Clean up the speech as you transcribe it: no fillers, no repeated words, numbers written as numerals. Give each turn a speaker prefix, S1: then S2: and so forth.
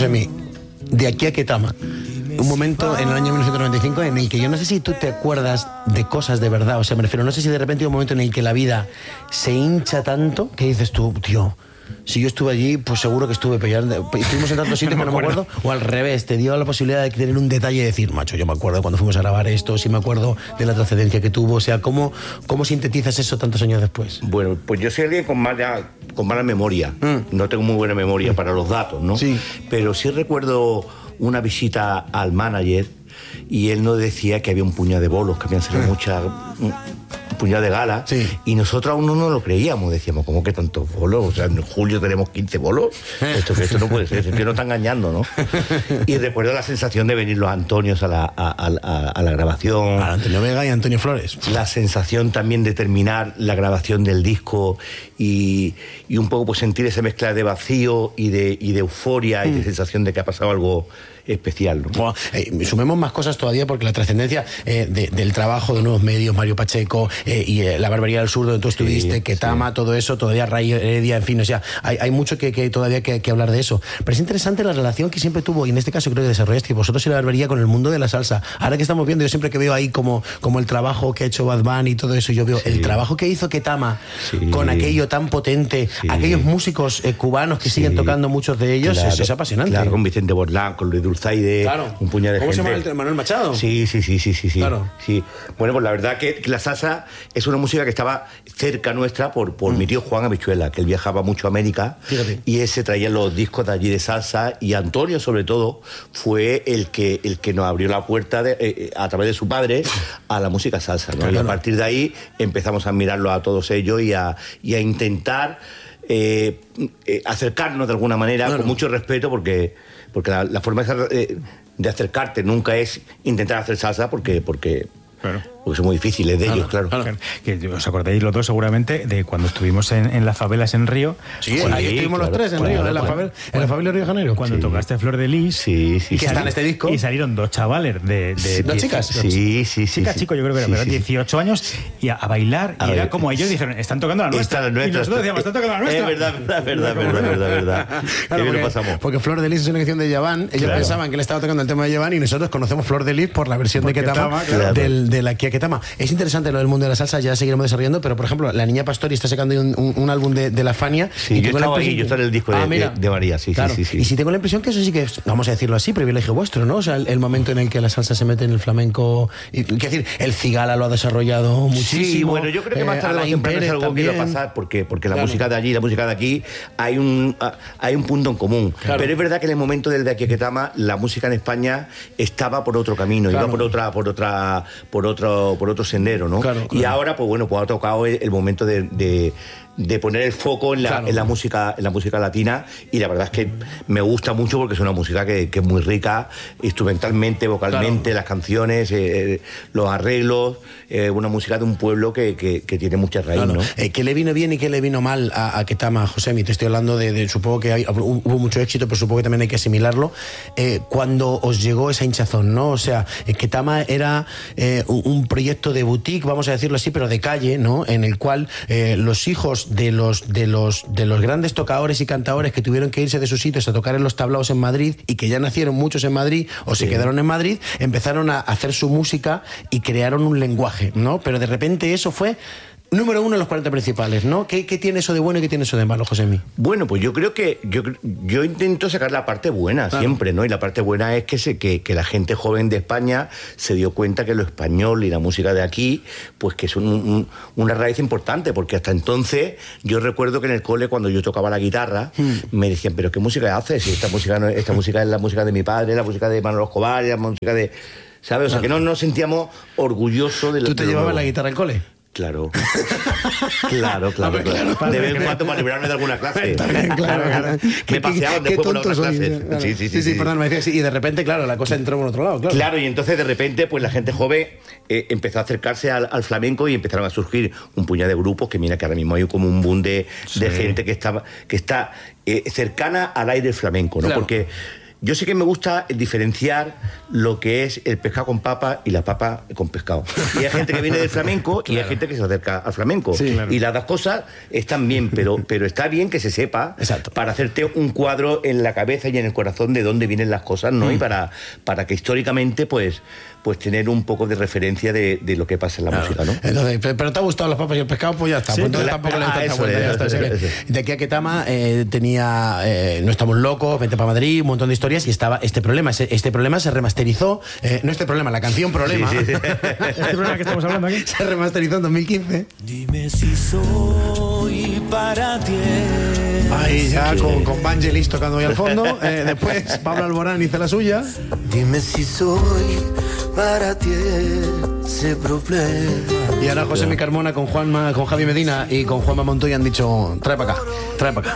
S1: Josemi, de aquí a Ketama, un momento en el año 1995 en el que yo no sé si tú te acuerdas de cosas de verdad, o sea, me refiero, no sé si de repente hay un momento en el que la vida se hincha tanto que dices tú, tío, si yo estuve allí, pues seguro que estuve peleando. Estuvimos en tantos sitios que no me acuerdo. O al revés, te dio la posibilidad de tener un detalle y decir, macho, yo me acuerdo cuando fuimos a grabar esto, sí me acuerdo de la trascendencia que tuvo. O sea, ¿cómo sintetizas eso tantos años después?
S2: Bueno, pues yo soy alguien con mala memoria. No tengo muy buena memoria para los datos, ¿no?
S1: Sí.
S2: Pero sí recuerdo una visita al manager y él nos decía que había un puñado de bolos, que habían salido un puñado de galas,
S1: sí.
S2: Y nosotros aún no lo creíamos, decíamos, ¿cómo que tantos bolos? O sea, en julio tenemos 15 bolos, esto no puede ser, este tío nos está engañando, ¿no? Y recuerdo la sensación de venir los Antonios a la grabación.
S1: A Antonio Vega y Antonio Flores.
S2: La sensación también de terminar la grabación del disco y un poco pues sentir esa mezcla de vacío y de euforia y de sensación de que ha pasado algo especial, ¿no?
S1: Bueno, sumemos más cosas todavía porque la trascendencia del trabajo de Nuevos Medios, Mario Pacheco y La Barbaridad del Sur, donde tú estuviste, Ketama, todo eso, todavía Ray Heredia, en fin, o sea, hay mucho que todavía que hablar de eso. Pero es interesante la relación que siempre tuvo, y en este caso creo que desarrollaste vosotros y La Barbaridad con el mundo de la salsa. Ahora que estamos viendo, yo siempre que veo ahí como el trabajo que ha hecho Bad Bunny y todo eso, yo veo el trabajo que hizo Ketama con aquello tan potente, aquellos músicos cubanos que siguen tocando muchos de ellos, claro, es apasionante.
S2: Claro, con Vicente Borlán, con Luis Dulzaide,
S1: claro,
S2: un puñado de
S1: gente. ¿Cómo se llama Manuel Machado?
S2: Sí.
S1: Claro.
S2: Sí. Bueno, pues la verdad que la salsa es una música que estaba cerca nuestra por mi tío Juan Habichuela, que él viajaba mucho a América. Fíjate. Y ese traía los discos de allí de salsa, y Antonio, sobre todo, fue el que nos abrió la puerta a través de su padre a la música salsa, ¿no? Claro. Y a partir de ahí empezamos a admirarlos a todos ellos y a intentar acercarnos de alguna manera, con mucho respeto, porque la forma de acercarte nunca es intentar hacer salsa porque claro, porque son muy difíciles de ellos, claro.
S3: Que os acordáis los dos seguramente de cuando estuvimos en las favelas en Río.
S1: Sí, ahí estuvimos los tres en Río, en la favela de Río de Janeiro.
S3: Cuando tocaste Flor de Lis.
S2: Sí.
S1: Que está en este disco.
S3: Y salieron dos chavales de
S1: ¿dos chicas?
S3: Sí. Chicas, chicos, yo creo que eran 18 años, y a bailar, y era como ellos dijeron, están tocando la nuestra. Y nosotros decíamos, están tocando la nuestra.
S2: Es verdad.
S1: Claro,
S2: lo pasamos.
S1: Porque Flor de Lis es una canción de Yaván. Ellos pensaban que él estaba tocando el tema de Yaván, y nosotros conocemos Flor de Lis por la versión de Ketama, de la Ketama. Es interesante lo del mundo de la salsa, ya seguiremos desarrollando, pero por ejemplo, la Niña Pastori está sacando un álbum de la Fania.
S2: Sí, yo estaba ahí, yo estaba en el disco de María, sí.
S1: Y si tengo la impresión que eso sí que es, vamos a decirlo así, privilegio vuestro, ¿no? O sea, el momento en el que la salsa se mete en el flamenco, es decir, el Cigala lo ha desarrollado muchísimo. Sí,
S2: bueno, yo creo que más tarde o temprano es algo que iba a pasar, porque la música de allí y la música de aquí hay un punto en común. Claro. Pero es verdad que en el momento del de aquí a Ketama, la música en España estaba por otro camino, iba por otro sendero, ¿no? Claro. Y ahora, pues bueno, pues ha tocado el momento de poner el foco en la música latina, y la verdad es que me gusta mucho porque es una música que es muy rica instrumentalmente, vocalmente, las canciones, los arreglos, una música de un pueblo que tiene mucha raíz, ¿no?
S1: ¿Qué le vino bien y qué le vino mal a Ketama, Josemi? Te estoy hablando de supongo que hubo mucho éxito, pero supongo que también hay que asimilarlo. Cuando os llegó esa hinchazón, ¿no? O sea, Ketama era un proyecto de boutique, vamos a decirlo así, pero de calle, ¿no? En el cual los hijos de los grandes tocadores y cantadores que tuvieron que irse de sus sitios a tocar en los tablaos en Madrid, y que ya nacieron muchos en Madrid o se quedaron en Madrid, empezaron a hacer su música y crearon un lenguaje, ¿no? Pero de repente eso fue número uno en los 40 principales, ¿no? ¿Qué tiene eso de bueno y qué tiene eso de malo, Josemi?
S2: Bueno, pues yo creo que yo intento sacar la parte buena siempre, ¿no? Y la parte buena es que la gente joven de España se dio cuenta que lo español y la música de aquí, pues que es una raíz importante, porque hasta entonces yo recuerdo que en el cole, cuando yo tocaba la guitarra, me decían, ¿pero qué música haces? Si esta música es la música de mi padre, la música de Manolo Escobar, la música de... ¿Sabes? O sea, que no nos sentíamos orgullosos de lo...
S1: ¿Tú te llevabas la guitarra al cole?
S2: Claro. Claro. De vez en cuando para librarme de alguna clase.
S1: También, claro.
S2: Me paseaban después por otras clases.
S1: Claro. Sí, perdón, me decías, y de repente, claro, la cosa entró por otro lado, claro.
S2: Claro, y entonces de repente, pues la gente joven empezó a acercarse al flamenco, y empezaron a surgir un puñado de grupos, que mira que ahora mismo hay como un boom de gente que está cercana al aire flamenco, ¿no? Claro. Porque Yo sí que me gusta diferenciar lo que es el pescado con papa y la papa con pescado. Y hay gente que viene del flamenco y hay gente que se acerca al flamenco.
S1: Sí, claro.
S2: Y las dos cosas están bien, pero está bien que se sepa.
S1: Exacto.
S2: Para hacerte un cuadro en la cabeza y en el corazón de dónde vienen las cosas, ¿no? Y para que históricamente, pues tener un poco de referencia de lo que pasa en la música, ¿no?
S1: Entonces, pero te ha gustado las papas y el pescado, pues ya está.
S3: Sí,
S1: pues entonces tampoco le das tanta vuelta, ya está. De aquí a Ketama tenía No estamos locos, Vente para Madrid, un montón de historias, y estaba este problema. Este problema se remasterizó, no este problema, la canción Problema.
S2: Sí.
S3: Este problema que estamos hablando aquí.
S1: Se remasterizó en 2015.
S4: Dime si soy para ti.
S1: Ahí ya con Vangelis tocando ahí al fondo. Después Pablo Alborán hizo la suya.
S4: Dime si soy para ti ese problema.
S1: Y ahora José Mi Carmona con Javi Medina y con Juanma Montoya han dicho: trae para acá, trae para acá.